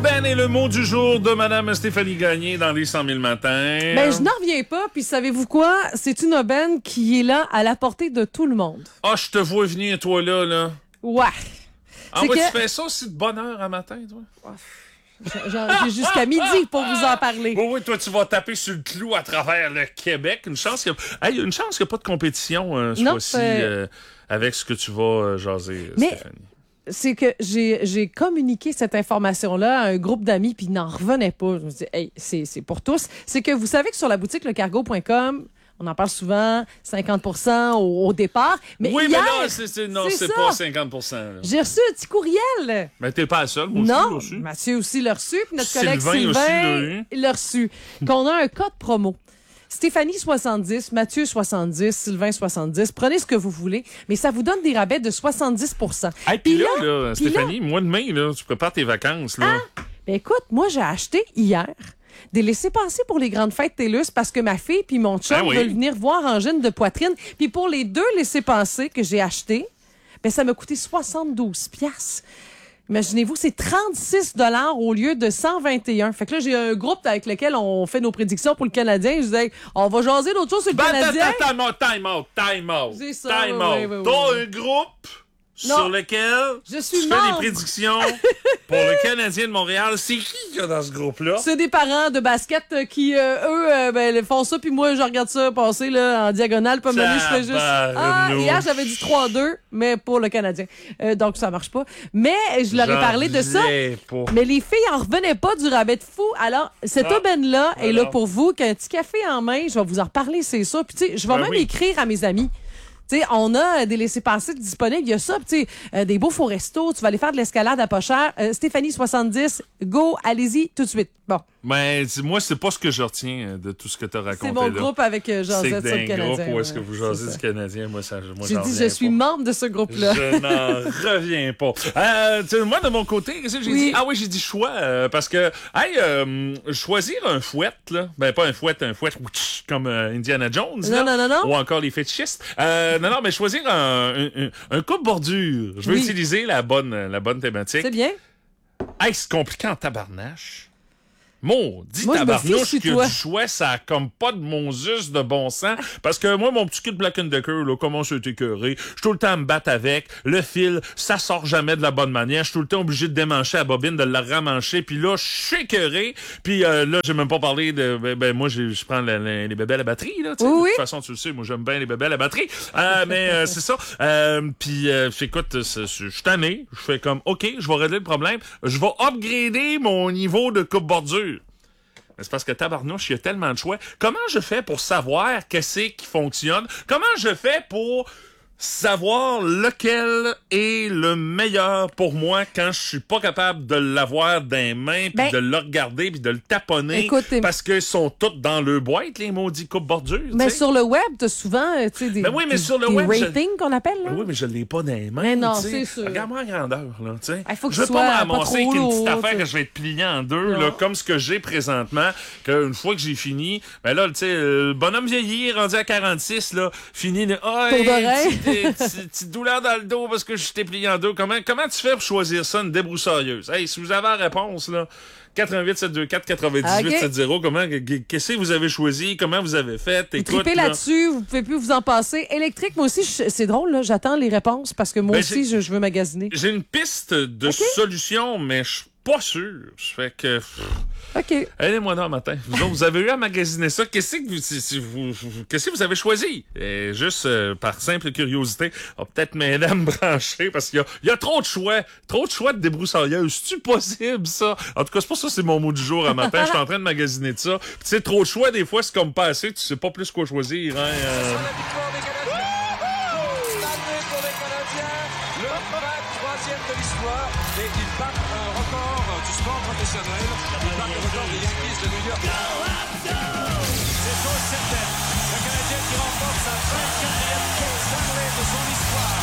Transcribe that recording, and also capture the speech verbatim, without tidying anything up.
Ben et le mot du jour de Madame Stéphanie Gagné dans les cent mille matins. Ben, je n'en reviens pas, puis savez-vous quoi? C'est une aubaine qui est là à la portée de tout le monde. Ah, je te vois venir, toi, là, là. Ouais. Ah, C'est ouais, que- tu fais ça aussi de bonne heure à matin, toi? J'en- J'ai jusqu'à midi pour vous en parler. Oui, oui, toi, tu vas taper sur le clou à travers le Québec. Une chance qu'il y a, hey, une chance qu'il n'y a pas de compétition, euh, ce Non, fois-ci, c'est- euh, avec ce que tu vas euh, jaser, euh, Mais- Stéphanie. C'est que j'ai j'ai communiqué cette information-là à un groupe d'amis, puis ils n'en revenaient pas. Je me dis, hey, c'est c'est pour tous. C'est que vous savez que sur la boutique lecargo point com, on en parle souvent, cinquante pour cent au, au départ. Mais oui, hier, mais là, c'est, c'est, non, c'est c'est ça. pas cinquante pour cent. Là. J'ai reçu un petit courriel. Mais t'es pas la seule, moi aussi, Non, là, aussi. Mathieu aussi l'a reçu, puis notre Sylvain collègue Sylvain aussi l'a eu. l'a reçu. Qu'on a un code promo. Stéphanie soixante-dix, Mathieu soixante-dix, Sylvain soixante-dix. Prenez ce que vous voulez, mais ça vous donne des rabais de soixante-dix pour cent. Hey, puis là, Puis là, puis Stéphanie, mois de mai, là, tu prépares tes vacances, là. Ben écoute, moi j'ai acheté hier des laissez-passer pour les grandes fêtes TELUS parce que ma fille puis mon chum Ah oui. veulent venir voir Angine de poitrine. Puis pour les deux laissez-passer que j'ai achetés, ben ça m'a coûté soixante-douze piastres. Imaginez-vous, c'est trente-six dollars au lieu de cent vingt et un. Fait que là, j'ai un groupe avec lequel on fait nos prédictions pour le Canadien. Je disais, on va jaser d'autres choses sur le Ben, Canadien. attends, time out, time out, time out. C'est ça, Time oui, out. oui, oui, oui, T'as oui. un groupe Non. sur lequel Je suis tu membre. fais des prédictions pour le Canadien de Montréal. C'est qui qu'il y a dans ce groupe-là? C'est des parents de basket euh, qui, euh, eux, euh, ben, font ça, puis moi, je regarde ça passer là, en diagonale. Pas mal, je fais juste... Ah, Tabarnouche. hier, j'avais dit trois deux, mais pour le Canadien. Euh, donc, ça marche pas. Mais je leur ai J'en parlé de ça. reviens pas. Mais les filles en revenaient pas du rabais de fou. Alors, cette Ah, aubaine-là est là alors. pour vous, qu'un petit café en main. Je vais vous en reparler, c'est ça. Puis, tu sais, je vais Ben même oui. écrire à mes amis. Tu sais, on a des laissez-passer disponibles. Il y a ça, tu sais, euh, des beaux faux restos. Tu vas aller faire de l'escalade à pas cher. Euh, Stéphanie soixante-dix, go, allez-y tout de suite. Bon, Ben, dis- moi, c'est pas ce que je retiens euh, de tout ce que tu as raconté. c'est mon là. groupe avec euh, C'est Josette que sur le d'un Canadien. groupe où est-ce que ouais, vous c'est jasez ça. du Canadien, moi, ça, moi J'ai j'en dit, je reviens suis pas. membre de ce groupe-là. Je n'en reviens pas. Euh, tu sais, moi, de mon côté, qu'est-ce que j'ai Oui. dit? Ah oui, j'ai dit choix, euh, parce que, hey, euh, choisir un fouet, là, ben pas un fouet, un fouet ouch, comme euh, Indiana Jones, Non, là, non, non, non. ou encore les fétichistes. Euh, non, non, mais choisir un, un, un, un coupe-bordure. Je veux Oui. utiliser la bonne, la bonne thématique. C'est bien. Hey, c'est compliqué en tabarnache. Maudit Moi, je me tabarnouche fiche sur qu'il y a toi. du choix, ça a comme pas de mon juste de bon sens. Parce que moi, mon petit kit Black and Decker, là, comment ça a été écœuré? Je suis tout le temps à me battre avec. Le fil, ça sort jamais de la bonne manière. Je suis tout le temps obligé de démancher la bobine, de la ramancher. Puis là, je suis écœuré. Puis euh, là, j'ai même pas parlé de... Ben, ben, moi, j'ai- je prends la- la- les bébés à la batterie, là. tu sais. Oui, de oui. toute façon, tu le sais, moi, j'aime bien les bébés à la batterie. Euh, mais euh, c'est ça. Euh, puis, euh, écoute, c'est- c'est- je suis tanné. Je fais comme, OK, je vais régler le problème. Je vais upgrader mon niveau de coupe-bordure. Mais c'est parce que tabarnouche, il y a tellement de choix. Comment je fais pour savoir qu'est-ce qui fonctionne? Comment je fais pour savoir lequel est le meilleur pour moi quand je suis pas capable de l'avoir dans les mains, puis Ben, de le regarder, puis de le taponner, écoute, t'es- parce qu'ils sont tous dans le boîte, les maudits coupe-bordures. Mais tu sais. sur le web, t'as souvent euh, tu sais, des, Ben oui, mais des- sur le des web, je- ratings qu'on appelle. Là. Ben oui, mais je l'ai pas dans les mains. Mais non, tu sais. c'est sûr. Regarde-moi la grandeur, là, tu sais. Il faut que je veux ce pas me soit ramasser pas trop avec une petite lourd, affaire tu sais. que je vais être plié en deux, Non. là, comme ce que j'ai présentement, qu'une fois que j'ai fini, ben là, tu sais, le bonhomme vieilli, rendu à quarante-six, là, fini de, ah, Tour hey, d'oreille. petite- petite petite douleur dans le dos parce que je t'ai plié en deux. Comment, comment tu fais pour choisir ça, une débroussailleuse? Hey, si vous avez la réponse, là, quatre un huit sept deux quatre quatre-vingt-dix-huit soixante, comment, qu'est-ce que vous avez choisi? Comment vous avez fait? Vous Écoute, tripez là. là-dessus, vous pouvez plus vous en passer. Électrique, moi aussi, je- c'est drôle, là, j'attends les réponses parce que moi Ben, aussi, c'est- je, je veux magasiner. J'ai une piste de Ok. solution, mais je suis pas sûr. Je fais que... pff, OK. Aidez-moi là matin. Vous, autres, vous avez eu à magasiner ça. Qu'est-ce que vous, si- si vous, vous- qu'est-ce que vous avez choisi? Et juste euh, par simple curiosité, on va peut-être m'aider à me brancher parce qu'il y a, il y a trop de choix. Trop de choix de débroussailleuse. C'est-tu possible, ça? En tout cas, c'est pour ça que c'est mon mot du jour à matin. Je suis en train de magasiner de ça. Puis, tu sais, trop de choix, des fois, c'est comme pas assez. Tu sais pas plus quoi choisir. Hein, euh. Pour les Canadiens, le vingt-troisième de l'histoire, et ils battent un record du sport professionnel. Ils battent le record des Yankees de New York. C'est chose certaine. Le Canadien qui remporte sa vingt-quatrième Coupe Stanley de son histoire.